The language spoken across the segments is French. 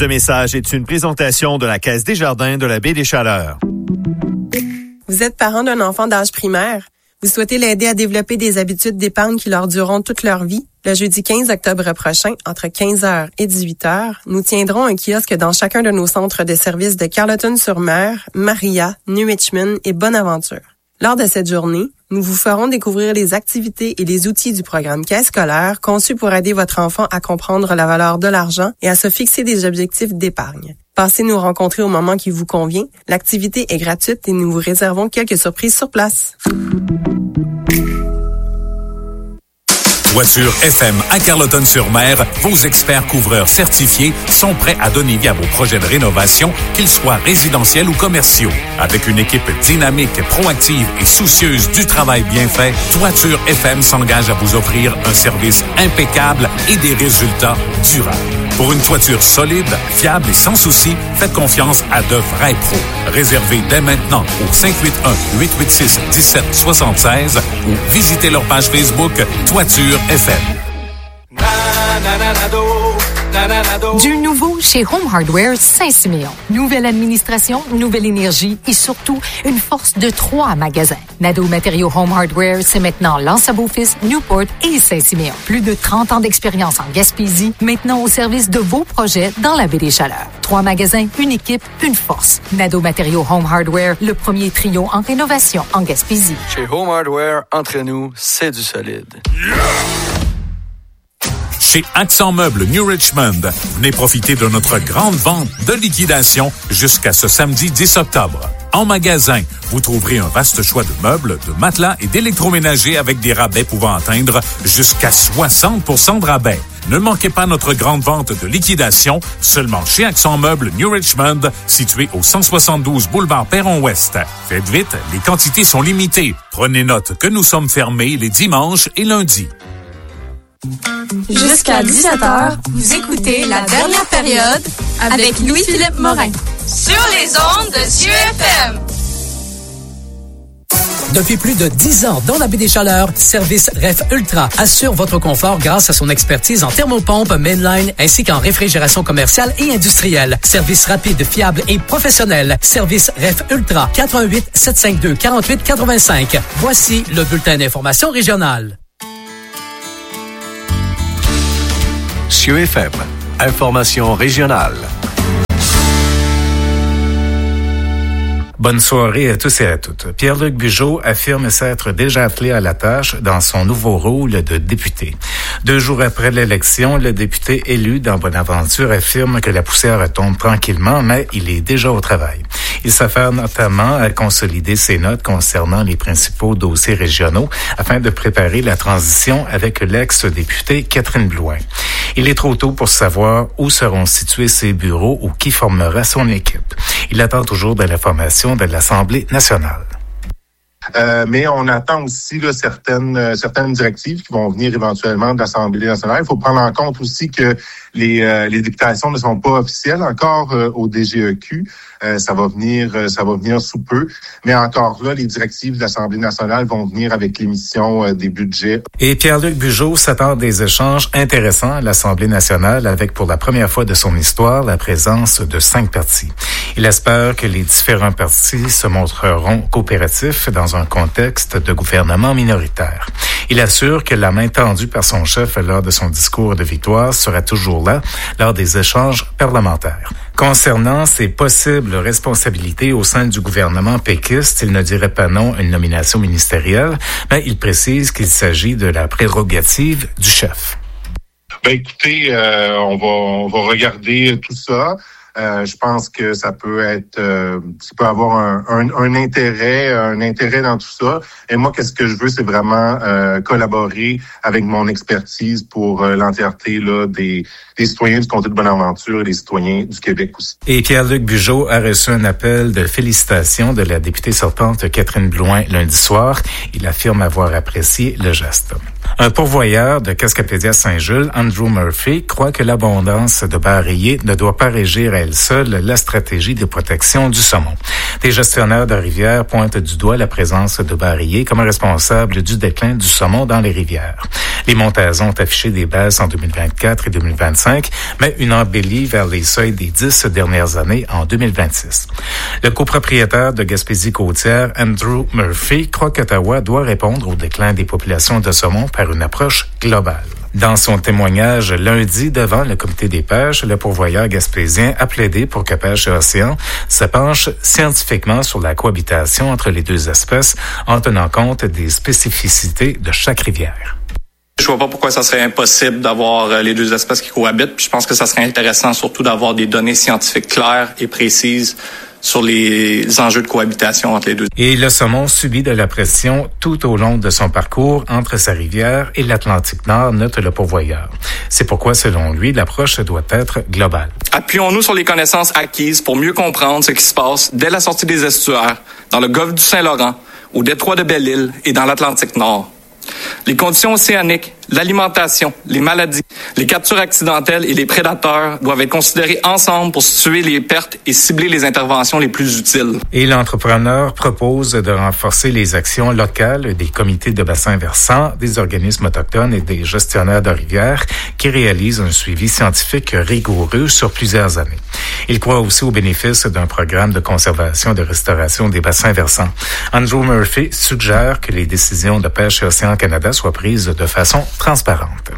Ce message est une présentation de la Caisse Desjardins de la Baie des Chaleurs. Vous êtes parent d'un enfant d'âge primaire? Vous souhaitez l'aider à développer des habitudes d'épargne qui leur dureront toute leur vie? Le jeudi 15 octobre prochain, entre 15h et 18h, nous tiendrons un kiosque dans chacun de nos centres de services de Carleton-sur-Mer, Maria, New Richmond et Bonaventure. Lors de cette journée, nous vous ferons découvrir les activités et les outils du programme Caisse scolaire conçu pour aider votre enfant à comprendre la valeur de l'argent et à se fixer des objectifs d'épargne. Passez nous rencontrer au moment qui vous convient. L'activité est gratuite et nous vous réservons quelques surprises sur place. Toiture FM à Carleton-sur-Mer, vos experts couvreurs certifiés sont prêts à donner vie à vos projets de rénovation, qu'ils soient résidentiels ou commerciaux. Avec une équipe dynamique, proactive et soucieuse du travail bien fait, Toiture FM s'engage à vous offrir un service impeccable et des résultats durables. Pour une toiture solide, fiable et sans souci, faites confiance à de vrais pros. Réservez dès maintenant au 581-886-1776 ou visitez leur page Facebook Toiture FM. Du nouveau chez Home Hardware Saint-Siméon. Nouvelle administration, nouvelle énergie et surtout une force de 3 magasins. Nadeau Matériaux Home Hardware, c'est maintenant L'Anse-à-Beaufils, Newport et Saint-Siméon. Plus de 30 ans d'expérience en Gaspésie, maintenant au service de vos projets dans la Baie des Chaleurs. 3 magasins, une équipe, une force. Nadeau Matériaux Home Hardware, le premier trio en rénovation en Gaspésie. Chez Home Hardware, entre nous, c'est du solide. Chez Accent Meubles New Richmond, venez profiter de notre grande vente de liquidation jusqu'à ce samedi 10 octobre. En magasin, vous trouverez un vaste choix de meubles, de matelas et d'électroménagers avec des rabais pouvant atteindre jusqu'à 60% de rabais. Ne manquez pas notre grande vente de liquidation seulement chez Accent Meubles New Richmond, situé au 172 boulevard Perron-Ouest. Faites vite, les quantités sont limitées. Prenez note que nous sommes fermés les dimanches et lundis. Jusqu'à 17h, vous écoutez La Dernière Période avec Louis-Philippe Morin. Sur les ondes de CIEFM. Depuis plus de 10 ans dans la Baie des Chaleurs, Service Ref Ultra assure votre confort grâce à son expertise en thermopompe, mainline ainsi qu'en réfrigération commerciale et industrielle. Service rapide, fiable et professionnel. Service Ref Ultra, 418-752-4885. Voici le bulletin d'information régionale. CIEFM, information régionale. Bonne soirée à tous et à toutes. Pierre-Luc Bugeaud affirme s'être déjà attelé à la tâche dans son nouveau rôle de député. 2 jours après l'élection, le député élu dans Bonaventure affirme que la poussière tombe tranquillement, mais il est déjà au travail. Il s'affaire notamment à consolider ses notes concernant les principaux dossiers régionaux afin de préparer la transition avec l'ex-députée Catherine Blouin. Il est trop tôt pour savoir où seront situés ses bureaux ou qui formera son équipe. Il attend toujours de l'information de l'Assemblée nationale. Mais on attend aussi là, certaines directives qui vont venir éventuellement de l'Assemblée nationale. Il faut prendre en compte aussi que les députations ne sont pas officielles encore au DGEQ. Ça va venir sous peu. Mais encore là, les directives de l'Assemblée nationale vont venir avec l'émission des budgets. Et Pierre-Luc Bugeaud s'attend à des échanges intéressants à l'Assemblée nationale avec, pour la première fois de son histoire, la présence de 5 partis. Il espère que les différents partis se montreront coopératifs dans un contexte de gouvernement minoritaire. Il assure que la main tendue par son chef lors de son discours de victoire sera toujours là lors des échanges parlementaires. Concernant ses possibles responsabilités au sein du gouvernement péquiste, il ne dirait pas non à une nomination ministérielle, mais il précise qu'il s'agit de la prérogative du chef. Ben écoutez, on va regarder tout ça. Je pense que ça peut avoir un intérêt dans tout ça. Et moi, qu'est-ce que je veux, c'est vraiment collaborer avec mon expertise pour l'entièreté là des citoyens du comté de Bonaventure et des citoyens du Québec aussi. Et Pierre-Luc Bugeaud a reçu un appel de félicitations de la députée sortante Catherine Blouin lundi soir. Il affirme avoir apprécié le geste. Un pourvoyeur de Cascapédia Saint-Jules, Andrew Murphy, croit que l'abondance de beurre rayé ne doit pas régir à elle seule la stratégie de protection du saumon. Des gestionnaires de rivières pointent du doigt la présence de beurre rayé comme responsable du déclin du saumon dans les rivières. Les montaisons ont affiché des baisses en 2024 et 2025, mais une embellie vers les seuils des 10 dernières années en 2026. Le copropriétaire de Gaspésie-Côtière, Andrew Murphy, croit qu'Ottawa doit répondre au déclin des populations de saumon par une approche globale. Dans son témoignage lundi devant le comité des pêches, le pourvoyeur gaspésien a plaidé pour que Pêche et Océan se penche scientifiquement sur la cohabitation entre les deux espèces en tenant compte des spécificités de chaque rivière. Je vois pas pourquoi ça serait impossible d'avoir les deux espèces qui cohabitent. Puis je pense que ça serait intéressant surtout d'avoir des données scientifiques claires et précises sur les enjeux de cohabitation entre les deux. Et le saumon subit de la pression tout au long de son parcours entre sa rivière et l'Atlantique Nord, note le pourvoyeur. C'est pourquoi, selon lui, l'approche doit être globale. Appuyons-nous sur les connaissances acquises pour mieux comprendre ce qui se passe dès la sortie des estuaires, dans le golfe du Saint-Laurent, au détroit de Belle-Île et dans l'Atlantique Nord. Les conditions océaniques, l'alimentation, les maladies, les captures accidentelles et les prédateurs doivent être considérés ensemble pour situer les pertes et cibler les interventions les plus utiles. Et l'entrepreneur propose de renforcer les actions locales des comités de bassins versants, des organismes autochtones et des gestionnaires de rivières qui réalisent un suivi scientifique rigoureux sur plusieurs années. Il croit aussi au bénéfice d'un programme de conservation et de restauration des bassins versants. Andrew Murphy suggère que les décisions de Pêche et Océan Canada soient prises de façon transparente.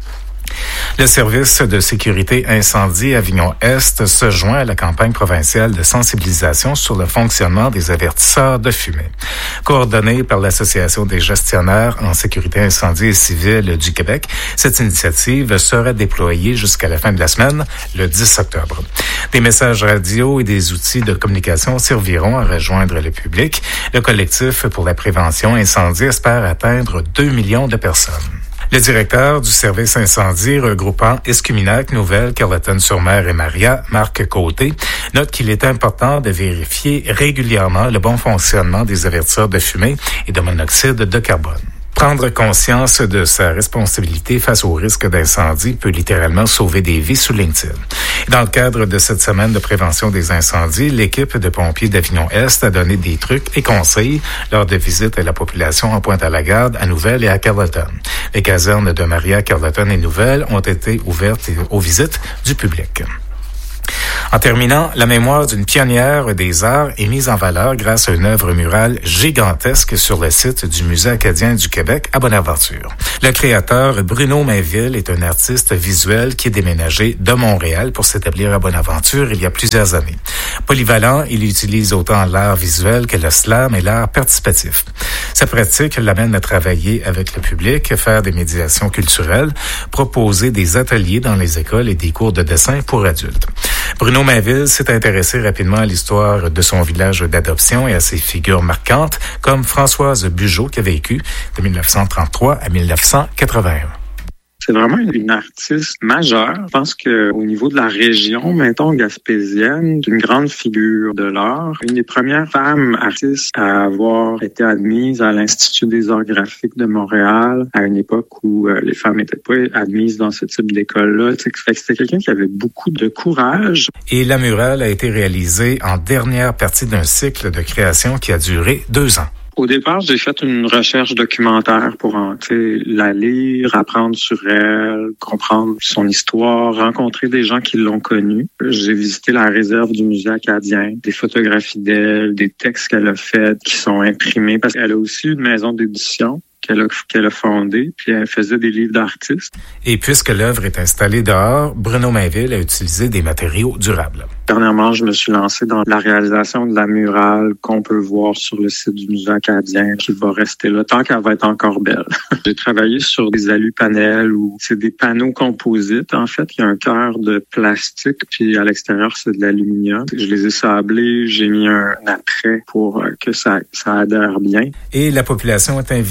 Le service de sécurité incendie Avignon-Est se joint à la campagne provinciale de sensibilisation sur le fonctionnement des avertisseurs de fumée. Coordonnée par l'Association des gestionnaires en sécurité incendie et civile du Québec, cette initiative sera déployée jusqu'à la fin de la semaine, le 10 octobre. Des messages radio et des outils de communication serviront à rejoindre le public. Le collectif pour la prévention incendie espère atteindre 2 millions de personnes. Le directeur du service incendie regroupant Escuminac, Nouvelle, Carleton-sur-Mer et Maria, Marc Côté, note qu'il est important de vérifier régulièrement le bon fonctionnement des avertisseurs de fumée et de monoxyde de carbone. Prendre conscience de sa responsabilité face au risque d'incendie peut littéralement sauver des vies, souligne-t-il. Dans le cadre de cette semaine de prévention des incendies, l'équipe de pompiers d'Avignon-Est a donné des trucs et conseils lors de visites à la population en Pointe-à-la-Garde, à Nouvelle et à Carleton. Les casernes de Maria, Carleton et Nouvelle ont été ouvertes aux visites du public. En terminant, la mémoire d'une pionnière des arts est mise en valeur grâce à une œuvre murale gigantesque sur le site du Musée acadien du Québec à Bonaventure. Le créateur Bruno Mainville est un artiste visuel qui est déménagé de Montréal pour s'établir à Bonaventure il y a plusieurs années. Polyvalent, il utilise autant l'art visuel que le slam et l'art participatif. Sa pratique l'amène à travailler avec le public, faire des médiations culturelles, proposer des ateliers dans les écoles et des cours de dessin pour adultes. Bruno Mainville s'est intéressé rapidement à l'histoire de son village d'adoption et à ses figures marquantes, comme Françoise Bugeaud qui a vécu de 1933 à 1981. C'est vraiment une artiste majeure. Je pense qu'au niveau de la région, mettons, gaspésienne, une grande figure de l'art. Une des premières femmes artistes à avoir été admise à l'Institut des arts graphiques de Montréal à une époque où les femmes n'étaient pas admises dans ce type d'école-là. C'était quelqu'un qui avait beaucoup de courage. Et la murale a été réalisée en dernière partie d'un cycle de création qui a duré 2 ans. Au départ, j'ai fait une recherche documentaire pour la lire, apprendre sur elle, comprendre son histoire, rencontrer des gens qui l'ont connue. J'ai visité la réserve du Musée acadien, des photographies d'elle, des textes qu'elle a faits qui sont imprimés parce qu'elle a aussi une maison d'édition qu'elle a fondée, puis elle faisait des livres d'artistes. Et puisque l'œuvre est installée dehors, Bruno Mainville a utilisé des matériaux durables. Dernièrement, je me suis lancé dans la réalisation de la murale qu'on peut voir sur le site du Musée acadien, qui va rester là tant qu'elle va être encore belle. J'ai travaillé sur des alupanels où c'est des panneaux composites. En fait, il y a un cœur de plastique, puis à l'extérieur, c'est de l'aluminium. Je les ai sablés, j'ai mis un attrait pour que ça adhère bien. Et la population est invitée à se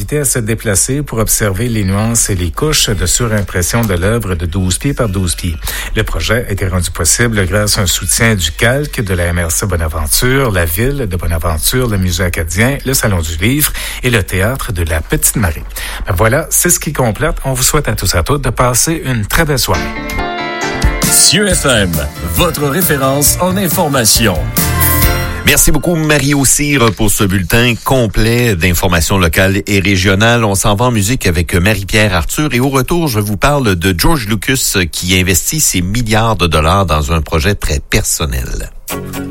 déplacer pour observer les nuances et les couches de surimpression de l'œuvre de 12 pieds par 12 pieds. Le projet a été rendu possible grâce à un soutien du Calque, de la MRC Bonaventure, la Ville de Bonaventure, le Musée acadien, le Salon du Livre et le Théâtre de la Petite Marie. Voilà, c'est ce qui complète. On vous souhaite à tous et à toutes de passer une très belle soirée. Cieux FM, votre référence en information. Merci beaucoup, Mario Cyr, pour ce bulletin complet d'informations locales et régionales. On s'en va en musique avec Marie-Pierre Arthur et au retour, je vous parle de George Lucas qui investit ses milliards de dollars dans un projet très personnel.